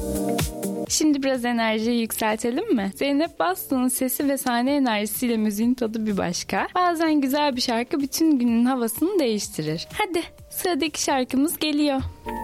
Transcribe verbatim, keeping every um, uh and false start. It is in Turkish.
Şimdi biraz enerjiyi yükseltelim mi? Zeynep Bastık'ın sesi ve sahne enerjisiyle müziğin tadı bir başka. Bazen güzel bir şarkı bütün günün havasını değiştirir. Hadi sıradaki şarkımız geliyor.